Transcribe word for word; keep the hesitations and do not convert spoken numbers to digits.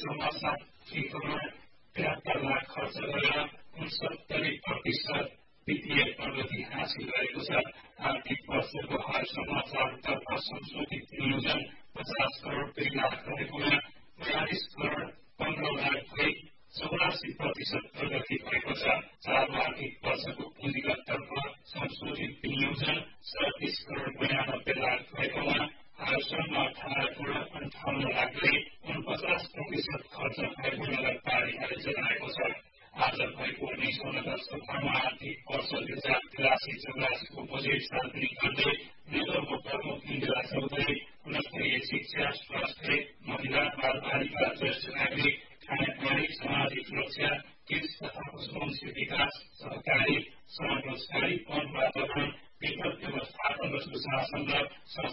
वर्षमा साठी करोड त्रिहत्तर लाख खर्च गरेर उनसत्तरी प्रतिशत वित्तीय प्रगति हासिल गरेको छ। आर्थिक वर्षको हालसम्म चारतर्फ संशोधित नियोजन पचास करोड दुई लाख रहेकोमा बयालिस करोड पन्ध्र लाख भई चौरासी प्रतिशत प्रगति भएको छ। चालु आर्थिक वर्षको पुँजीगततर्फ संशोधित नियोजन सैतिस करोड बयानब्बे लाख भएकोमा हालसम्म अठार करोड अन्ठाउन्न लाखले उनपचास प्रतिशत खर्च भएको नगरपालिकाले जनाएको छ। आज भएको उन्नाइसौं नगरसभामा आर्थिक वर्ष दुई हजार तिरासी चौरासीको बजेट सार्वजनिक गर्दै नगरको प्रमुख इन्दिरा चौधरी गुणस्तरीय शिक्षा, स्वास्थ्य, महिला, बाल बालिका, ज्येष्ठ नागरिक, खानेपानी, सामाजिक सुरक्षा, कृषि तथा पशुवंशी विकास, सहकारी, स्वरोजगारी, वन वातावरण, विपद व्यवस्थापन र सुशासन र